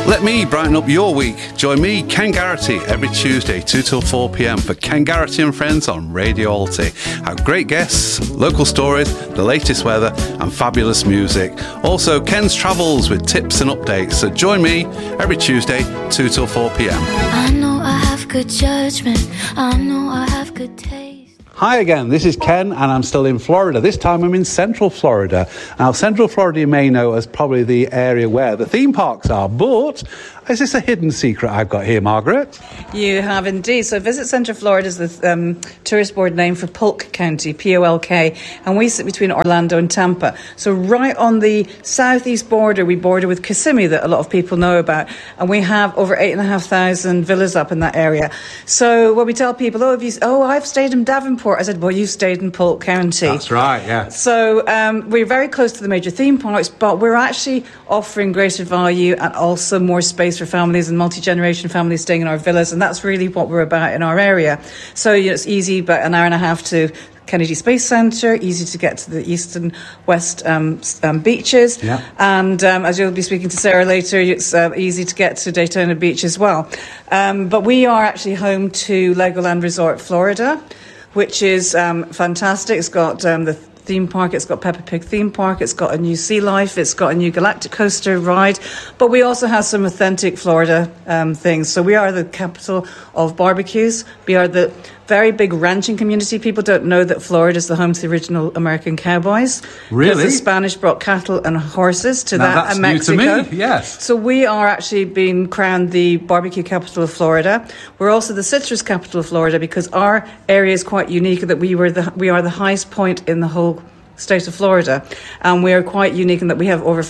Let me brighten up your week. Join me, Ken Garrity, every Tuesday, 2 till 4 p.m. for Ken Garrity and Friends on Radio Alty. Have great guests, local stories, the latest weather and fabulous music. Also, Ken's Travels with tips and updates. So join me every Tuesday, 2 till 4 p.m. I know I have good judgment. I know I have good taste. Hi again, this is Ken and I'm still in Florida. This time I'm in Central Florida. Now, Central Florida you may know as probably the area where the theme parks are, but is this a hidden secret I've got here, Margaret? You have indeed. So Visit Central Florida is the tourist board name for Polk County, P-O-L-K, and we sit between Orlando and Tampa. So right on the southeast border, we border with Kissimmee that a lot of people know about, and we have over 8,500 villas up in that area. So when we tell people, I've stayed in Davenport, I said, well, you've stayed in Polk County. That's right, yeah. So we're very close to the major theme parks, but we're actually offering greater value and also more space for families and multi-generation families staying in our villas, and that's really what we're about in our area. So it's easy, about an hour and a half to Kennedy Space Centre, easy to get to the east and west beaches. Yeah. And as you'll be speaking to Sarah later, it's easy to get to Daytona Beach as well. But we are actually home to Legoland Resort Florida, which is fantastic. It's got the theme park, it's got Peppa Pig theme park, it's got a new Sea Life, it's got a new Galactic Coaster ride, but we also have some authentic Florida things. So we are the capital of barbecues. We are the very big ranching community. People don't know that Florida is the home to the original American cowboys. Really? Because the Spanish brought cattle and horses to that's and Mexico. new to me, yes. So we are actually being crowned the barbecue capital of Florida. We're also the citrus capital of Florida because our area is quite unique that we are the highest point in the whole state of Florida, and we are quite unique in that we have over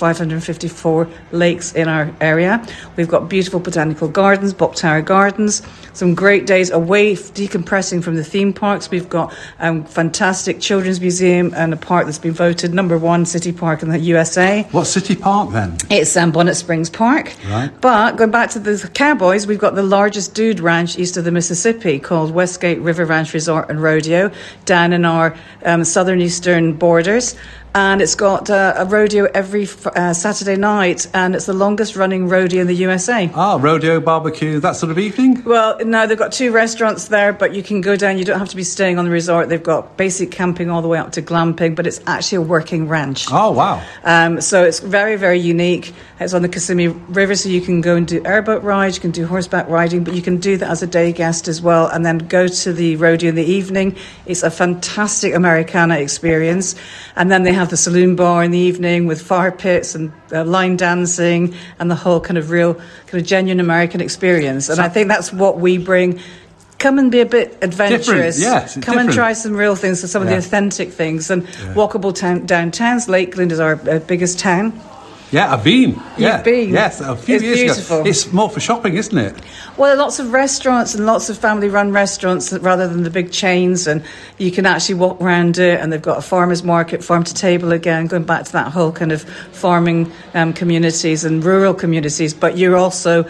554 lakes in our area. We've got beautiful botanical gardens, Bob Tower Gardens, some great days away decompressing from the theme parks. We've got fantastic children's museum and a park that's been voted #1 city park in the USA. What city park then? It's Bonnet Springs Park. Right. But going back to the cowboys, we've got the largest dude ranch east of the Mississippi called Westgate River Ranch Resort and Rodeo down in our southern eastern borders. And it's got a rodeo every Saturday night, and it's the longest running rodeo in the USA. Rodeo, barbecue, that sort of evening? Well, no, they've got 2 restaurants there, but you can go down. You don't have to be staying on the resort. They've got basic camping all the way up to glamping, but it's actually a working ranch. Oh, wow. So it's very, very unique. It's on the Kissimmee River, so you can go and do airboat rides, you can do horseback riding, but you can do that as a day guest as well, and then go to the rodeo in the evening. It's a fantastic Americana experience. And then they have the saloon bar in the evening with fire pits and line dancing and the whole kind of genuine American experience. And I think that's what we bring. Come and be a bit adventurous. Yes, Come and try some real things, some of the authentic things. And walkable downtowns. Lakeland is our biggest town. Yeah, I've been. You've been? Yes, a few years beautiful. ago. It's more for shopping, isn't it? Well, lots of restaurants and lots of family-run restaurants rather than the big chains, and you can actually walk around it, and they've got a farmer's market, farm to table again, going back to that whole kind of farming communities and rural communities, but you're also,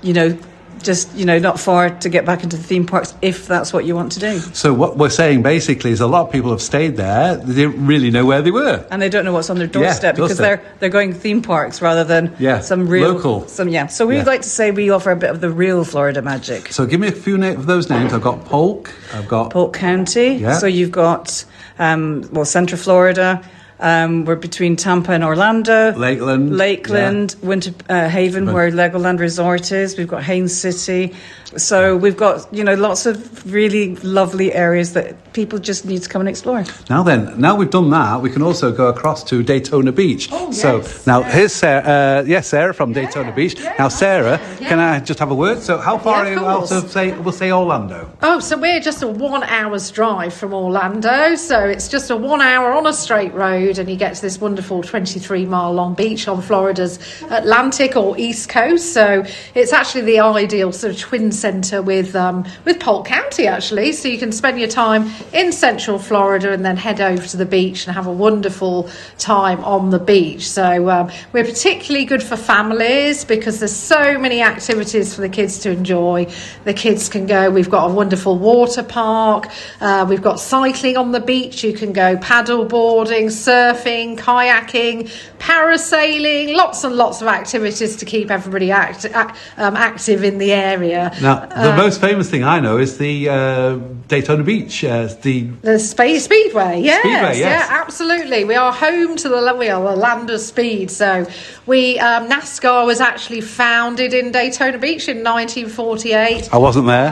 not far to get back into the theme parks if that's what you want to do. So what we're saying basically is a lot of people have stayed there. They didn't really know where they were. And they don't know what's on their doorstep because they're going theme parks rather than some real... Local. So we'd like to say we offer a bit of the real Florida magic. So give me a few of those names. I've got Polk. I've got... Polk County. Yeah. So you've got, Central Florida. We're between Tampa and Orlando. Lakeland, Winter Haven, where Legoland Resort is. We've got Haines City. So we've got, lots of really lovely areas that people just need to come and explore. Now we've done that, we can also go across to Daytona Beach. Oh, yes. So now here's Sarah. Sarah from Daytona Beach. Yeah. Now, Sarah, can I just have a word? So how far are you out of, we'll say Orlando? Oh, so we're just a 1 hour's drive from Orlando. So it's just a 1 hour on a straight road, and you get to this wonderful 23-mile long beach on Florida's Atlantic or East Coast. So it's actually the ideal sort of twin centre with Polk County, actually. So you can spend your time in Central Florida and then head over to the beach and have a wonderful time on the beach. So we're particularly good for families because there's so many activities for the kids to enjoy. The kids can go, we've got a wonderful water park, we've got cycling on the beach, you can go paddle boarding, surfing, surfing, kayaking, parasailing, lots and lots of activities to keep everybody active in the area. Now, the most famous thing I know is the Daytona Beach, the Speedway. Yes, Speedway, yes. Yeah, absolutely. We are home to the land of speed. So NASCAR was actually founded in Daytona Beach in 1948. I wasn't there.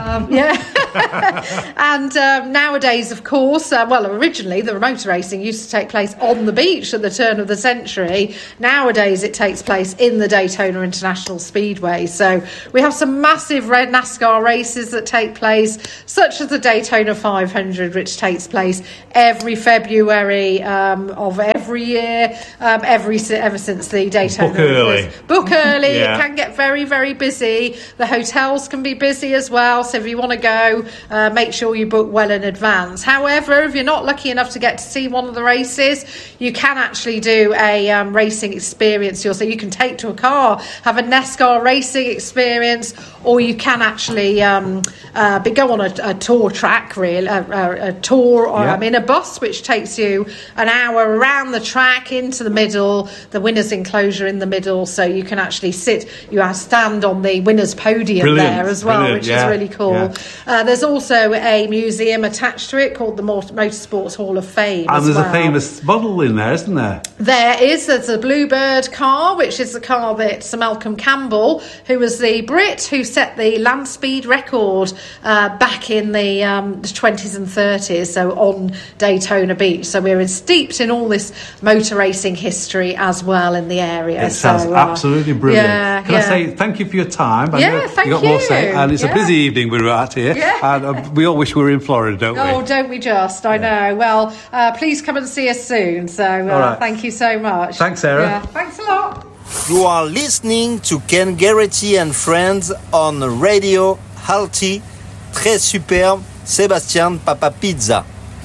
And nowadays, of course, originally the motor racing used to take place on the beach at the turn of the century. Nowadays, it takes place in the Daytona International Speedway. So we have some massive red NASCAR races that take place, such as the Daytona 500, which takes place every February of every year, ever since the Daytona. Book early. Yeah. It can get very, very busy. The hotels can be busy as well. So if you want to go, make sure you book well in advance. However, if you're not lucky enough to get to see one of the races, you can actually do a racing experience. So you can take to a car, have a NASCAR racing experience, or you can actually go on a tour track, a tour, or in a bus which takes you an hour around the track into the middle, the winner's enclosure in the middle, so you can actually stand on the winner's podium there as well, which is really cool. Yeah. There's also a museum attached to it called the Motorsports Hall of Fame. And there's a famous model in there, isn't there? There's a Bluebird car, which is the car that Sir Malcolm Campbell, who was the Brit who set the land speed record back in the 20s and 30s, so on Daytona Beach. So we're steeped in all this motor racing history as well in the area. It sounds absolutely brilliant. Can I say thank you for your time? Thank you. More to say, and it's a busy evening we're at here. Yeah. And we all wish we were in Florida, don't we? Oh, don't we just? I know. Well, please come and see us soon. So thank you so much. Thanks, Sarah. Yeah. Thanks a lot. You are listening to Ken Garrity and Friends on Radio Halti. Très superbe, Sébastien Papa Pizza.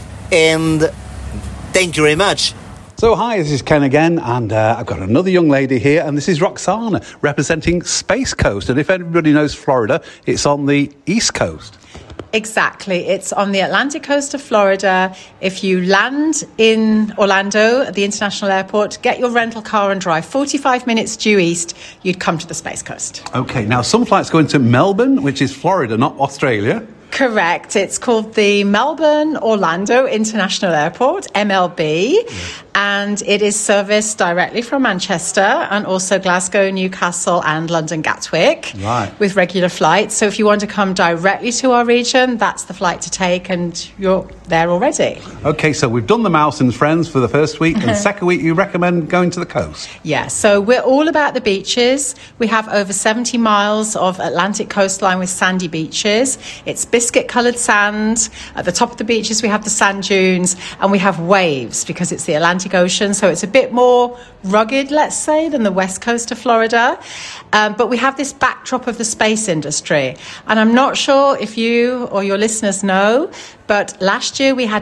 And thank you very much. So hi, this is Ken again, and I've got another young lady here, and this is Roxana representing Space Coast. And if anybody knows Florida, it's on the East Coast. Exactly. It's on the Atlantic coast of Florida. If you land in Orlando at the international airport, get your rental car and drive 45 minutes due east, you'd come to the Space Coast. Okay, now some flights go into Melbourne, which is Florida, not Australia. Correct. It's called the Melbourne Orlando International Airport, MLB, and it is serviced directly from Manchester and also Glasgow, Newcastle and London Gatwick with regular flights. So if you want to come directly to our region, that's the flight to take and you're there already. Okay, so we've done the Mouse and Friends for the first week, and second week you recommend going to the coast. Yeah, so we're all about the beaches. We have over 70 miles of Atlantic coastline with sandy beaches. It's biscuit-coloured sand. At the top of the beaches, we have the sand dunes, and we have waves because it's the Atlantic Ocean, so it's a bit more rugged, let's say, than the west coast of Florida. But we have this backdrop of the space industry, and I'm not sure if you or your listeners know, but last year we had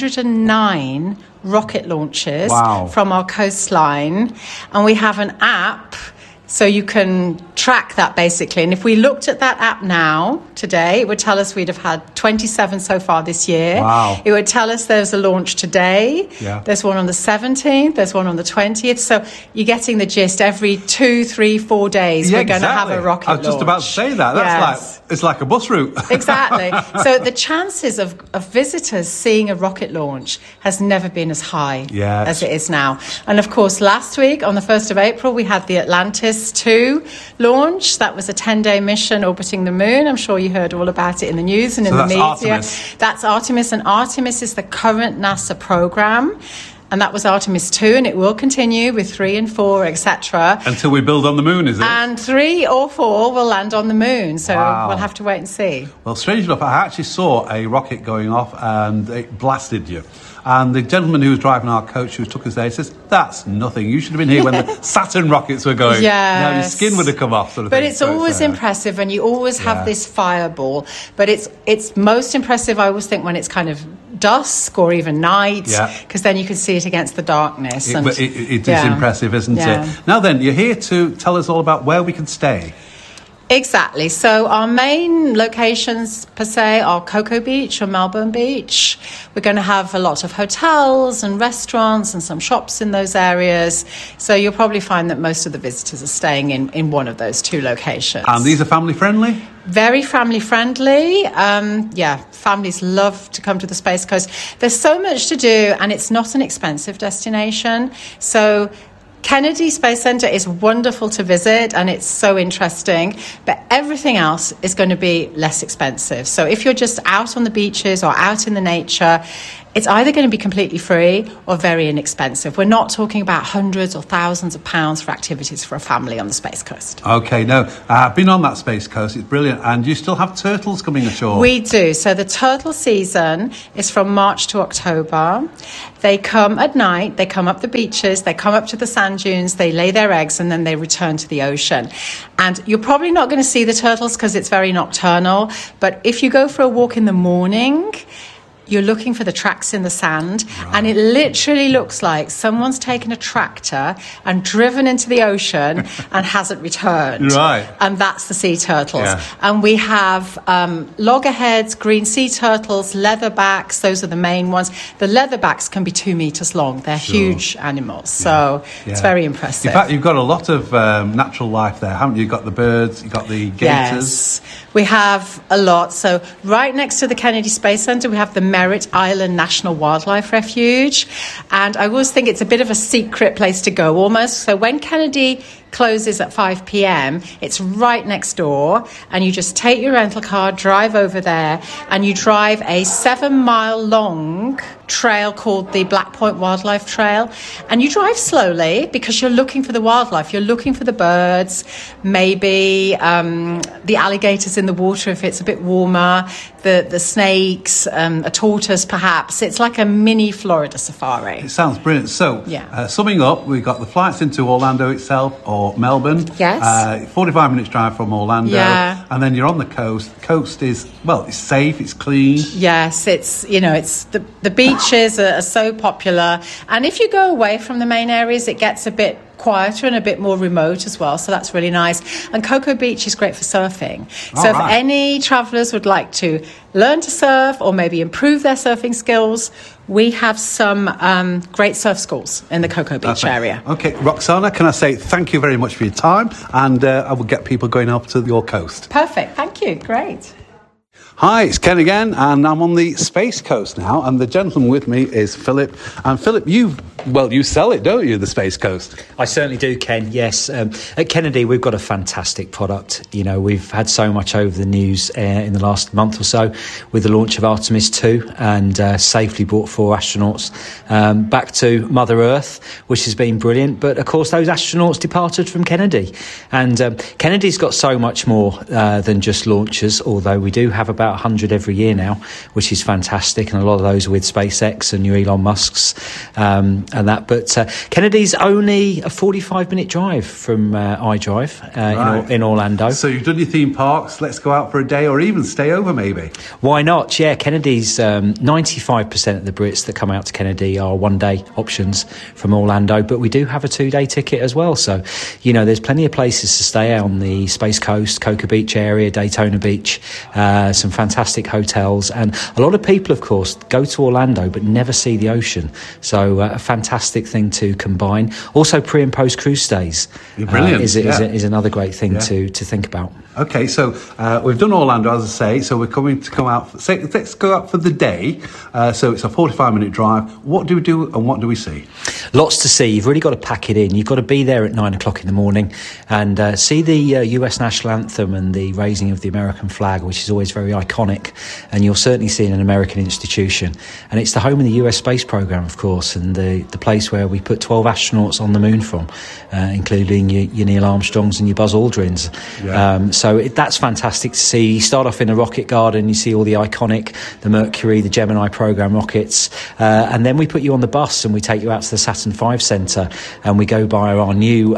109 rocket launches from our coastline, and we have an app so you can track that basically. And if we looked at that app now, today, it would tell us we'd have had 27 so far this year. Wow. It would tell us there's a launch today. Yeah. There's one on the 17th. There's one on the 20th. So you're getting the gist. Every 2, 3, 4 days, we're going to have a rocket launch. I was just about to say that. That's it's like a bus route. Exactly. So the chances of visitors seeing a rocket launch has never been as high as it is now. And of course, last week on the 1st of April, we had the Atlantis 2 launch. That was a 10-day mission orbiting the moon. I'm sure you heard all about it in the news and in the media. Artemis. That's Artemis, and Artemis is the current NASA program. And that was Artemis 2, and it will continue with 3 and 4, etc. Until we build on the moon, is it? And 3 or 4 will land on the moon, so we'll have to wait and see. Well, strange enough, I actually saw a rocket going off and it blasted you. And the gentleman who was driving our coach, who took us there, says, that's nothing. You should have been here when the Saturn rockets were going. Now your skin would have come off, sort of but thing. it's always impressive, and you always have this fireball. But it's most impressive, I always think, when it's kind of dusk or even night, because then you can see it against the darkness. It is impressive, isn't it? Now then, you're here to tell us all about where we can stay. Exactly. So our main locations per se are Cocoa Beach or Melbourne Beach. We're going to have a lot of hotels and restaurants and some shops in those areas. So you'll probably find that most of the visitors are staying in one of those two locations. And these are family friendly? Very family friendly. Families love to come to the Space Coast. There's so much to do, and it's not an expensive destination. So Kennedy Space Centre is wonderful to visit and it's so interesting, but everything else is going to be less expensive. So if you're just out on the beaches or out in the nature, it's either going to be completely free or very inexpensive. We're not talking about hundreds or thousands of pounds for activities for a family on the Space Coast. Okay, no, I've been on that Space Coast. It's brilliant. And you still have turtles coming ashore? We do. So the turtle season is from March to October. They come at night, they come up the beaches, they come up to the sand dunes, they lay their eggs, and then they return to the ocean. And you're probably not going to see the turtles because it's very nocturnal. But if you go for a walk in the morning, you're looking for the tracks in the sand, and it literally looks like someone's taken a tractor and driven into the ocean and hasn't returned. Right. And that's the sea turtles. Yeah. And we have loggerheads, green sea turtles, leatherbacks. Those are the main ones. The leatherbacks can be 2 meters long. They're huge animals. So it's very impressive. In fact, you've got a lot of natural life there, haven't you? You've got the birds, you've got the gators. Yes, we have a lot. So right next to the Kennedy Space Centre, we have the Merritt Island National Wildlife Refuge. And I always think it's a bit of a secret place to go almost. So when Kennedy closes at 5 p.m, it's right next door, and you just take your rental car, drive over there, and you drive a 7-mile long trail called the Black Point Wildlife Trail. And you drive slowly because you're looking for the wildlife, you're looking for the birds, maybe the alligators in the water if it's a bit warmer, the snakes, a tortoise perhaps. It's like a mini Florida safari. It sounds brilliant. So, summing up, we've got the flights into Orlando itself or Melbourne. Yes. 45 minutes drive from Orlando. Yeah. And then you're on the coast. The coast is, it's safe, it's clean. Yes, it's the beaches are so popular. And if you go away from the main areas, it gets a bit quieter and a bit more remote as well, so that's really nice. And Cocoa Beach is great for surfing. So if any travellers would like to learn to surf or maybe improve their surfing skills, we have some great surf schools in the Cocoa Beach area. Okay, Roxana, can I say thank you very much for your time, and I will get people going up to your coast. Perfect, thank you, great. Hi, it's Ken again, and I'm on the Space Coast now, and the gentleman with me is Philip. And Philip, you sell it, don't you, the Space Coast? I certainly do, Ken, yes. At Kennedy, we've got a fantastic product. You know, we've had so much over the news in the last month or so with the launch of Artemis 2 and safely brought 4 astronauts back to Mother Earth, which has been brilliant. But, of course, those astronauts departed from Kennedy. And Kennedy's got so much more than just launches, although we do have about 100 every year now, which is fantastic, and a lot of those are with SpaceX and new Elon Musk's and that. But Kennedy's only a 45-minute drive from iDrive in Orlando. So you've done your theme parks. Let's go out for a day or even stay over maybe. Why not? Yeah, Kennedy's 95% of the Brits that come out to Kennedy are one-day options from Orlando, but we do have a 2-day ticket as well. So, you know, there's plenty of places to stay on the Space Coast, Cocoa Beach area, Daytona Beach, some fantastic hotels, and a lot of people, of course, go to Orlando but never see the ocean. So a fantastic thing to combine. Also, pre and post cruise stays is another great thing to think about. Okay, so we've done Orlando, as I say, so we're coming to come out. Let's go out for the day. So it's a 45-minute drive. What do we do and what do we see? Lots to see. You've really got to pack it in. You've got to be there at 9 o'clock in the morning and see the US national anthem and the raising of the American flag, which is always very iconic. And you'll certainly see an American institution. And it's the home of the US space program, of course, and the place where we put 12 astronauts on the moon from, including your Neil Armstrongs and your Buzz Aldrins. Yeah. So that's fantastic to see. You start off in the rocket garden, you see all the iconic, the Mercury, the Gemini program rockets, and then we put you on the bus and we take you out to the Saturn V Centre and we go by our new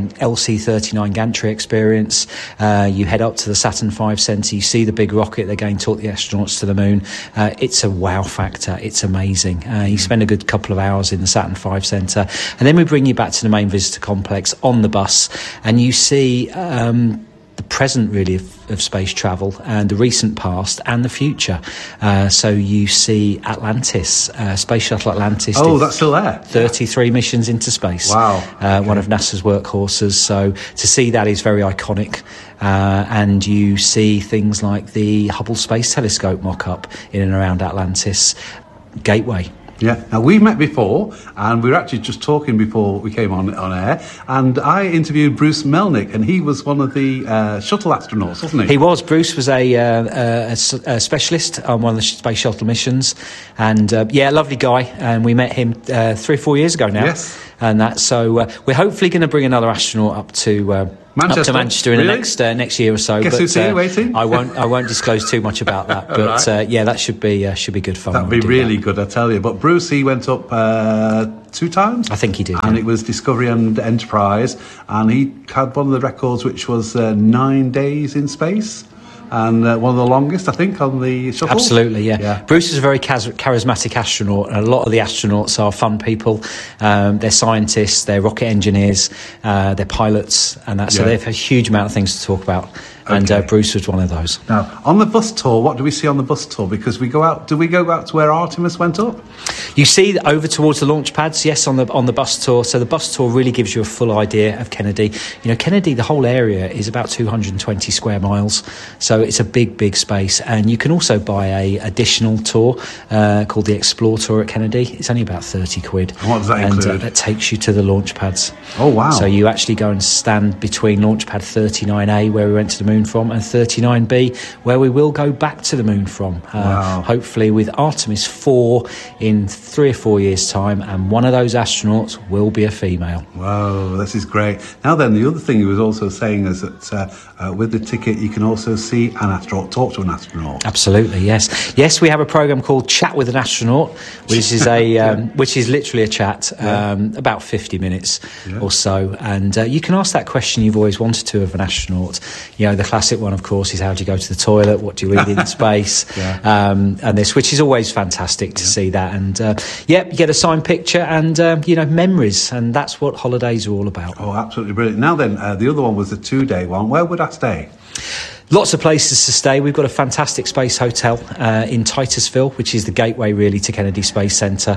LC-39 gantry experience. You head up to the Saturn V Centre, you see the big rocket, they're going to talk the astronauts to the moon. It's a wow factor, it's amazing. You spend a good couple of hours in the Saturn V Centre and then we bring you back to the main visitor complex on the bus and you see the present really of space travel, and the recent past and the future. So you see Atlantis, Space Shuttle Atlantis. Oh, that's still there. 33 missions into space. Wow. One of NASA's workhorses. So to see that is very iconic. And you see things like the Hubble Space Telescope mock-up in and around Atlantis. Gateway. Yeah. Now, we met before, and we were actually just talking before we came on air, and I interviewed Bruce Melnick, and he was one of the shuttle astronauts, wasn't he? He was. Bruce was a specialist on one of the space shuttle missions, and lovely guy, and we met him 3 or 4 years ago now. Yes. And that, so we're hopefully going to bring another astronaut up to Manchester in really? the next year or so. Guess who's here waiting? I won't disclose too much about that, but right. That should be good fun. That'd be really good, I tell you. But Bruce, he went up 2 times. I think he did, and yeah. It was Discovery and Enterprise, and he had one of the records, which was 9 days in space. And one of the longest, I think, on the shuttle. Absolutely, yeah. Bruce is a very charismatic astronaut, and a lot of the astronauts are fun people. They're scientists, they're rocket engineers, they're pilots, and that. So they have a huge amount of things to talk about. Okay. And Bruce was one of those. Now, on the bus tour, what do we see on the bus tour? Because we go out. Do we go out to where Artemis went up? You see over towards the launch pads, yes, on the bus tour. So the bus tour really gives you a full idea of Kennedy. Kennedy, the whole area is about 220 square miles. So it's a big space. And you can also buy a additional tour called the Explore Tour at Kennedy. It's only about 30 quid. And what does that include? And that takes you to the launch pads. Oh, wow. So you actually go and stand between launch pad 39A, where we went to the moon from, and 39B, where we will go back to the moon from. Wow. Hopefully with Artemis 4 in 3 or 4 years' time, and one of those astronauts will be a female. Wow, this is great. Now then, the other thing he was also saying is that with the ticket you can also see an astronaut, talk to an astronaut. Absolutely, yes. We have a programme called Chat with an Astronaut, which is which is literally a chat, about 50 minutes or so, and you can ask that question you've always wanted to of an astronaut. The classic one, of course, is how do you go to the toilet, what do you eat in space, and this, which is always fantastic to see that, and you get a signed picture and memories, and that's what holidays are all about. Oh, absolutely brilliant. Now then, the other one was a 2-day one. Where would I stay? Lots of places to stay. We've got a fantastic space hotel in Titusville, which is the gateway really to Kennedy Space Centre.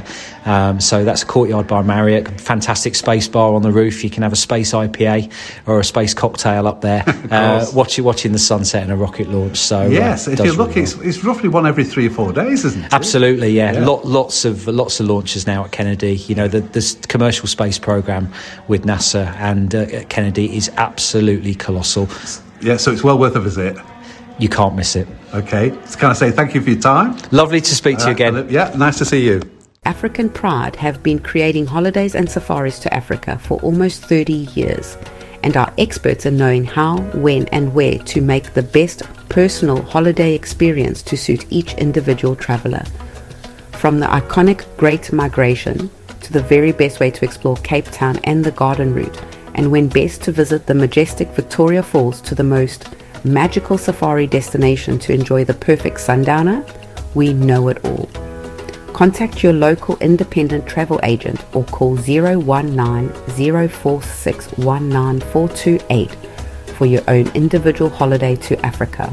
So that's Courtyard by Marriott. Fantastic space bar on the roof. You can have a space IPA or a space cocktail up there, watching the sunset and a rocket launch. So yes, if you look, it's roughly one every 3 or 4 days, isn't it? Absolutely, yeah. Lots of launches now at Kennedy. The commercial space program with NASA and Kennedy is absolutely colossal. Yeah, so it's well worth a visit. You can't miss it. Okay. So can I say thank you for your time? Lovely to speak to you again. Yeah, nice to see you. African Pride have been creating holidays and safaris to Africa for almost 30 years and are experts in knowing how, when and where to make the best personal holiday experience to suit each individual traveller. From the iconic Great Migration to the very best way to explore Cape Town and the Garden Route, and when best to visit the majestic Victoria Falls to the most magical safari destination to enjoy the perfect sundowner, we know it all. Contact your local independent travel agent or call 019-046-19428 for your own individual holiday to Africa.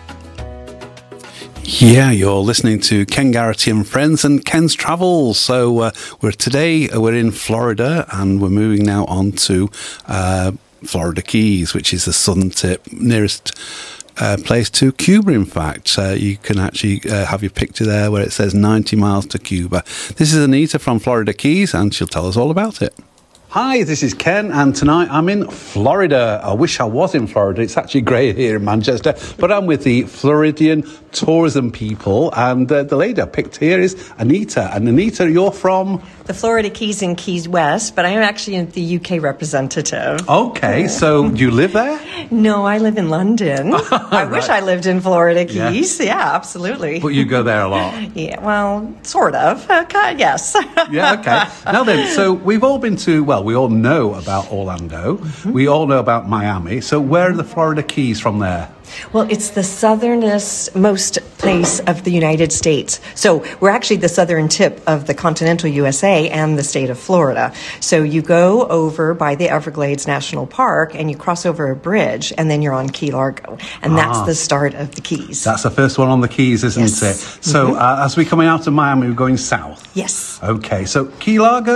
Yeah, you're listening to Ken Garrity and Friends and Ken's Travels. So we're in Florida, and we're moving now on to Florida Keys, which is the southern tip, nearest place to Cuba, in fact. You can actually have your picture there where it says 90 miles to Cuba. This is Anita from Florida Keys, and she'll tell us all about it. Hi, this is Ken, and tonight I'm in Florida. I wish I was in Florida. It's actually great here in Manchester, but I'm with the Floridian tourism people, and the lady I picked here is Anita. And Anita, you're from? The Florida Keys in Keys West, but I am actually the UK representative. Okay, so do you live there? No, I live in London. I wish I lived in Florida Keys. Yeah, absolutely. But you go there a lot? Yeah, well, sort of. Yes. Yeah, okay. Now then, so we've all been to, we all know about Orlando. Mm-hmm. We all know about Miami. So where are the Florida Keys from there? Well, it's the southernmost place of the United States. So we're actually the southern tip of the continental USA and the state of Florida. So you go over by the Everglades National Park and you cross over a bridge and then you're on Key Largo. And that's the start of the Keys. That's the first one on the Keys, isn't it? So as we're coming out of Miami, we're going south. Yes. Okay, so Key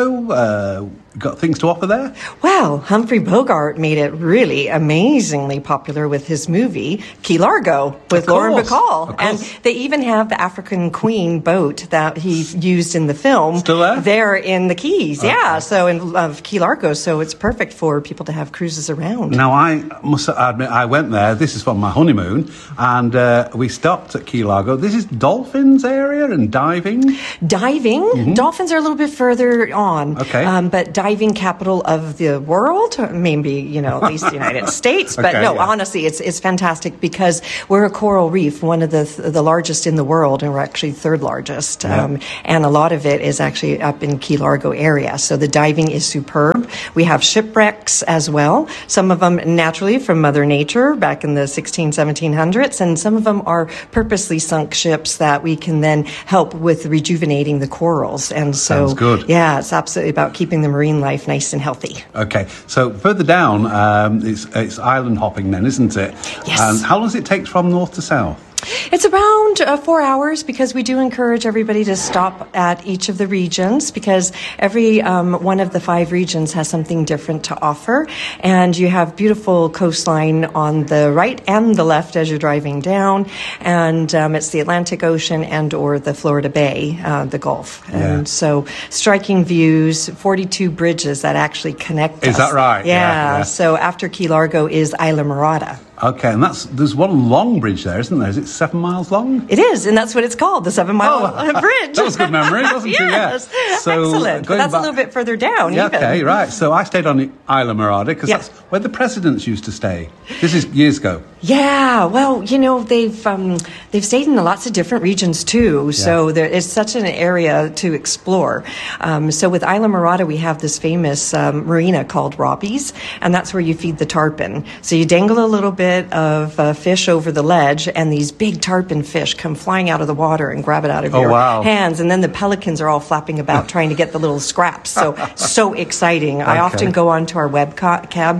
Largo, got things to offer there? Well, Humphrey Bogart made it really amazingly popular with his movie Key Largo with Lauren Bacall. And they even have the African Queen boat that he used in the film. Still there? There in the Keys, yeah. So in Key Largo, so it's perfect for people to have cruises around. Now, I must admit, I went there. This is from my honeymoon, and we stopped at Key Largo. This is dolphins area and diving? Diving? Mm-hmm. Dolphins are a little bit further on. Okay. But diving capital of the world, maybe, at least the United States. But honestly, it's fantastic because we're a coral reef, one of the largest in the world, and we're actually third largest. Yeah. And a lot of it is actually up in Key Largo area. So the diving is superb. We have shipwrecks as well. Some of them naturally from Mother Nature back in the 1700s, and some of them are purposely sunk ships that we can then help with rejuvenating the corals. And so, sounds good. Yeah, it's absolutely about keeping the marine life nice and healthy. Okay, so further down, it's island hopping then, isn't it? Yes. And how long does it take from north to south? It's around 4 hours because we do encourage everybody to stop at each of the regions because every one of the 5 regions has something different to offer. And you have beautiful coastline on the right and the left as you're driving down. And it's the Atlantic Ocean and or the Florida Bay, the Gulf. Yeah. And so striking views, 42 bridges that actually connect us. Is that right? Yeah. So after Key Largo is Isla Mirada. Okay, and there's one long bridge there, isn't there? Is it 7 miles long? It is, and that's what it's called, the 7 Mile Bridge. That was good memory, wasn't it? Yes, So, excellent. But that's a little bit further down. Yeah, even. okay, right. So I stayed on Isla Mirada because that's where the presidents used to stay. This is years ago. Yeah, well, they've stayed in lots of different regions too, so it's such an area to explore. So with Isla Mirada, we have this famous marina called Robbie's, and that's where you feed the tarpon. So you dangle a little bit of fish over the ledge, and these big tarpon fish come flying out of the water and grab it out of your hands, and then the pelicans are all flapping about trying to get the little scraps. So exciting. Okay. I often go onto our webcam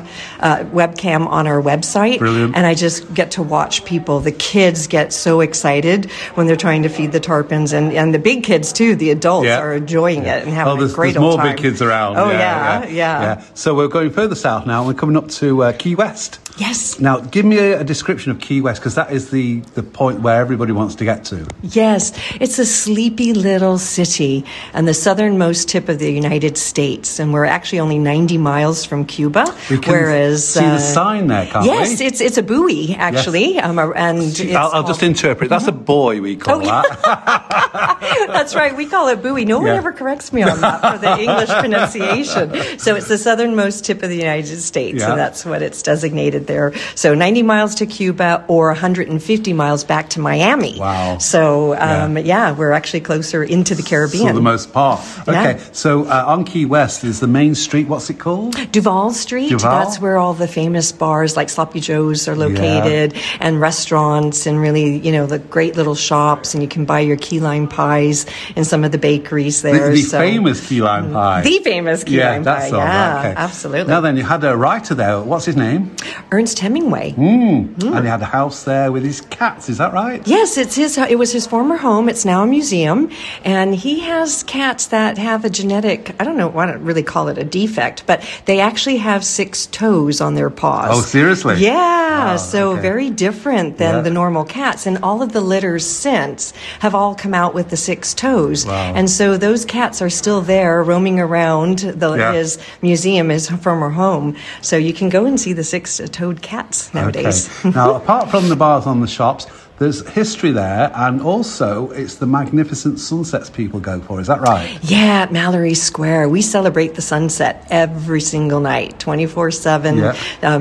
on our website. Brilliant. And I just get to watch people. The kids get so excited when they're trying to feed the tarpons, and the big kids too, the adults are enjoying it and having a great old time. There's more big kids around. Oh, yeah. So we're going further south now. We're coming up to Key West. Yes. Now, give me a description of Key West, because that is the point where everybody wants to get to. Yes. It's a sleepy little city on the southernmost tip of the United States, and we're actually only 90 miles from Cuba. We can see the sign there, can't we? Yes, it's a buoy, actually. Yes. And I'll just interpret. That's a buoy, we call that. That's right. We call it buoy. No one ever corrects me on that for the English pronunciation. So it's the southernmost tip of the United States, and that's what it's designated there. So 90 miles to Cuba or 150 miles back to Miami. Wow. So, we're actually closer into the Caribbean. For the most part. Okay, so on Key West is the main street. What's it called? Duval Street. Duval? That's where all the famous bars like Sloppy Joe's are located, and restaurants, and really, the great little shops, and you can buy your key lime pies in some of the bakeries there. The famous key lime pie. The famous key lime pie. Right, okay. Absolutely. Now then, you had a writer there. What's his name? Ernest Hemingway. And he had a house there with his cats. Is that right? Yes, it was his former home. It's now a museum, and he has cats that have a genetic, I don't really call it a defect, but they actually have 6 toes on their paws. Oh, seriously? Yeah, okay. Very different than the normal cats, and all of the litters since have all come out with the 6 toes. Wow. And so those cats are still there roaming around his museum, his former home. So you can go and see the 6-toed cats nowadays. Okay. Now, apart from the bars and the shops, there's history there, and also it's the magnificent sunsets people go for. Is that right? Yeah, at Mallory Square, we celebrate the sunset every single night, 24/7. Yeah.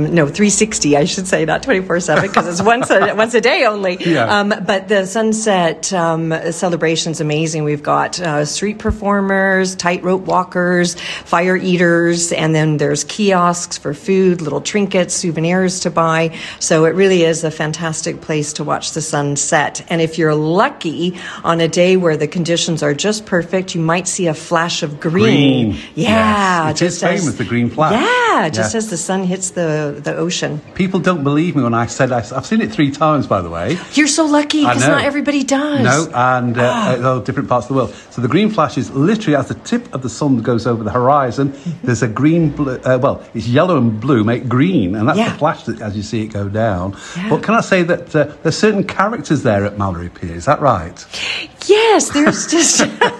360, I should say, not 24/7, because it's once a day only. Yeah. But the sunset celebration's amazing. We've got street performers, tightrope walkers, fire eaters, and then there's kiosks for food, little trinkets, souvenirs to buy. So it really is a fantastic place to watch the sunset. And if you're lucky, on a day where the conditions are just perfect, you might see a flash of green. Yeah. Yes. It is famous, the green flash. Yeah, just as the sun hits the ocean. People don't believe me when I said I've seen it 3 times, by the way. You're so lucky, because not everybody does. No, and different parts of the world. So the green flash is literally as the tip of the sun goes over the horizon, there's a green, it's yellow and blue make green, and that's the flash that, as you see it go down. Yeah. But can I say that there's certain characters there at Mallory Pier, is that right? Yes, there's just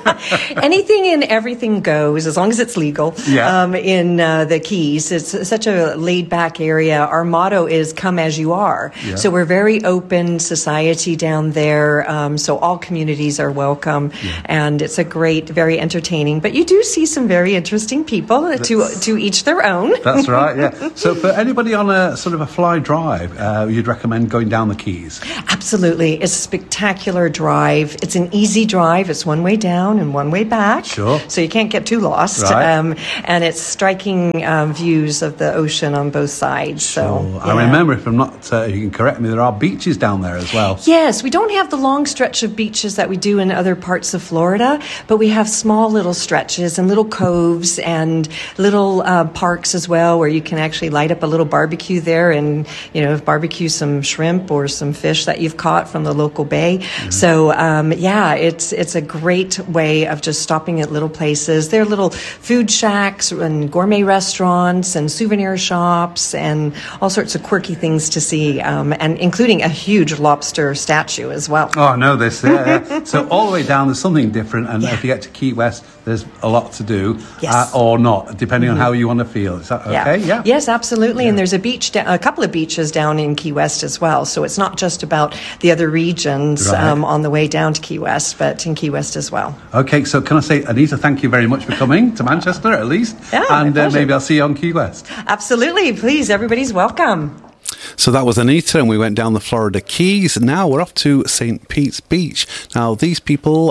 anything and everything goes, as long as it's legal. Yeah. In the Keys, it's such a laid-back area. Our motto is "Come as you are." Yeah. So we're very open society down there. So all communities are welcome, and it's a great, very entertaining. But you do see some very interesting people. To each their own. That's right. Yeah. So for anybody on a sort of a fly drive, you'd recommend going down the Keys. Absolutely, it's a spectacular drive. It's an easy drive. It's one way down and one way back. Sure. So you can't get too lost. Right. And it's striking views of the ocean on both sides. Sure. So I remember, if I'm not, you can correct me, there are beaches down there as well. Yes, we don't have the long stretch of beaches that we do in other parts of Florida, but we have small little stretches and little coves and little parks as well, where you can actually light up a little barbecue there and, barbecue some shrimp or some fish that you've caught from the local bay. Mm-hmm. So, it's a great way of just stopping at little places. There are little food shacks and gourmet restaurants and souvenir shops and all sorts of quirky things to see, and including a huge lobster statue as well. Oh, I know this. Yeah. So all the way down, there's something different, and if you get to Key West, there's a lot to do, or not, depending on how you want to feel. Is that okay? Yeah. Yes, absolutely. Yeah. And there's a couple of beaches down in Key West as well. So it's not just about the other regions on the way down to Key West, but in Key West as well. Okay, so can I say, Anita, thank you very much for coming to Manchester, at least. Yeah, and maybe I'll see you on Key West. Absolutely. Please, everybody's welcome. So that was Anita, and we went down the Florida Keys. Now we're off to St. Pete's Beach. Now these people,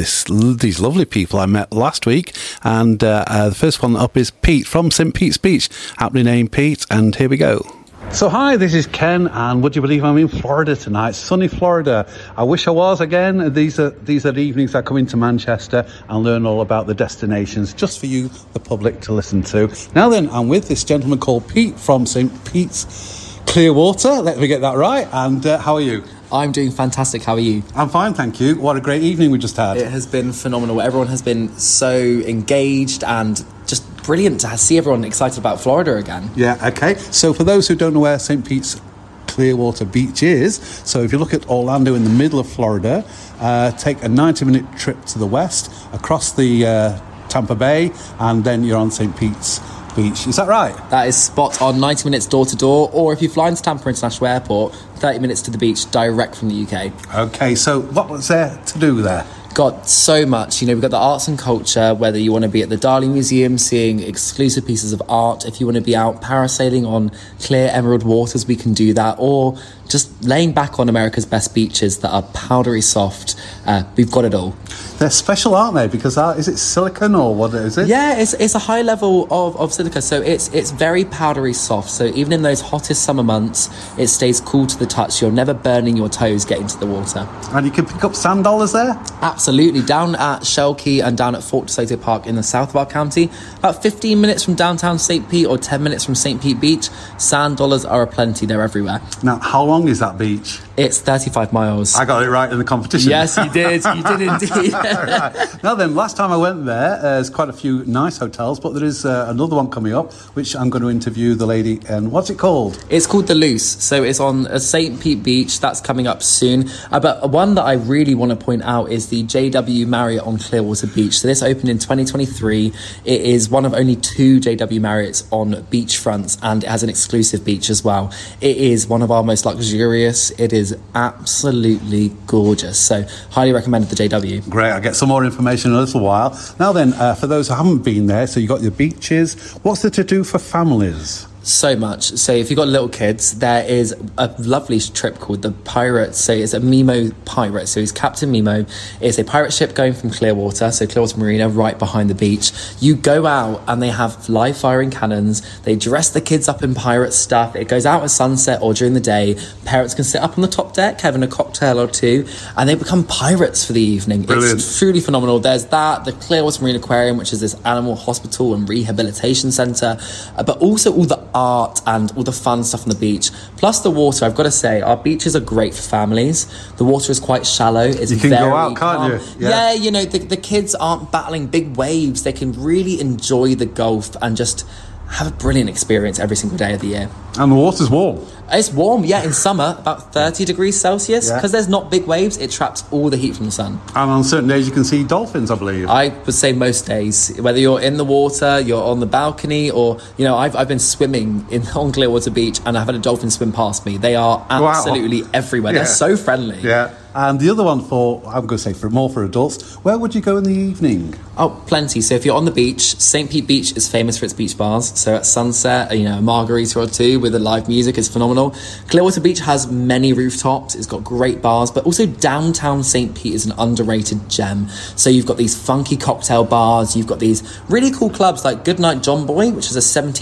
these lovely people I met last week, and the first one up is Pete from St. Pete's Beach. Aptly named Pete, and here we go. So hi, this is Ken, and would you believe I'm in Florida tonight? Sunny Florida. I wish I was again. These are the evenings I come into Manchester and learn all about the destinations just for you, the public, to listen to. Now then, I'm with this gentleman called Pete from St. Pete's Clearwater. Let me get that right. And how are you? I'm doing fantastic. How are you? I'm fine, thank you. What a great evening we just had. It has been phenomenal. Everyone has been so engaged and just brilliant to see everyone excited about Florida again. Yeah, okay. So for those who don't know where St. Pete's Clearwater Beach is, so if you look at Orlando in the middle of Florida, take a 90-minute trip to the west, across the Tampa Bay, and then you're on St. Pete's Beach. Is that right? That is spot on. 90 minutes door to door, or if you fly into Tampa International Airport, 30 minutes to the beach direct from the UK. Okay, so what was there to do there? Got so much. We've got the arts and culture, whether you want to be at the Dali Museum seeing exclusive pieces of art, if you want to be out parasailing on clear emerald waters, we can do that, or just laying back on America's best beaches that are powdery soft. We've got it all. They're special, aren't they? Because is it silicone or what is it? Yeah, it's a high level of silica, so it's very powdery soft. So even in those hottest summer months, it stays cool to the touch. You're never burning your toes getting to the water. And you can pick up sand dollars there? Absolutely. Down at Shell Key and down at Fort DeSoto Park in the south of our county, about 15 minutes from downtown St. Pete or 10 minutes from St. Pete Beach, sand dollars are aplenty. They're everywhere. Now, how long is that beach? It's 35 miles. I got it right in the competition. Yes, you did. You did indeed. Right. Now then, last time I went there's quite a few nice hotels, but there is another one coming up, which I'm going to interview the lady. And what's it called? It's called The Loose. So it's on St. Pete Beach. That's coming up soon. But one that I really want to point out is the JW Marriott on Clearwater Beach. So this opened in 2023. It is one of only 2 JW Marriotts on beachfronts, and it has an exclusive beach as well. It is one of our most luxurious luxurious. It is absolutely gorgeous. So highly recommended the JW. Great, I'll get some more information in a little while. Now then, for those who haven't been there, so you've got your beaches. What's there to do for families? So much. So if you've got little kids, there is a lovely trip called the Pirate. So it's a Mimo pirate. So he's Captain Mimo. It's a pirate ship going from Clearwater, so Clearwater Marina, right behind the beach. You go out and they have live firing cannons. They dress the kids up in pirate stuff. It goes out at sunset or during the day. Parents can sit up on the top deck having a cocktail or two, and they become pirates for the evening. Brilliant. It's truly phenomenal. There's that, the Clearwater Marine Aquarium, which is this animal hospital and rehabilitation centre, but also all the art and all the fun stuff on the beach. Plus the water, I've got to say, our beaches are great for families. The water is quite shallow. It's you can very go out, calm. can't you? Yeah, you know, the kids aren't battling big waves. They can really enjoy the Gulf and just have a brilliant experience every single day of the year. And the water's warm. It's warm, yeah, in summer, about 30 degrees Celsius. Yeah. Because there's not big waves, it traps all the heat from the sun. And on certain days you can see dolphins, I believe. I would say most days, whether you're in the water, you're on the balcony, or, you know, I've been swimming on Clearwater Beach and I've had a dolphin swim past me. They are absolutely everywhere. Yeah. They're so friendly. Yeah. And the other one I'm going to say more for adults, where would you go in the evening? Oh, plenty. So if you're on the beach, St. Pete Beach is famous for its beach bars. So at sunset, you know, a margarita or two with the live music is phenomenal. Clearwater Beach has many rooftops. It's got great bars, but also downtown St. Pete is an underrated gem. So you've got these funky cocktail bars. You've got these really cool clubs like Goodnight John Boy, which is a 70